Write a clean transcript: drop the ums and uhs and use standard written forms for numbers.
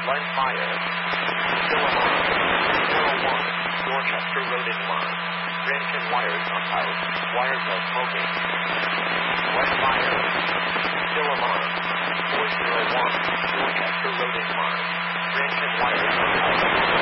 Line fire. Still alarm. 401. Dorchester Road in line. Branson wires on house. Wires are smoking. Line fire. Still alarm. 401. Dorchester Road in line. Branson wires on house.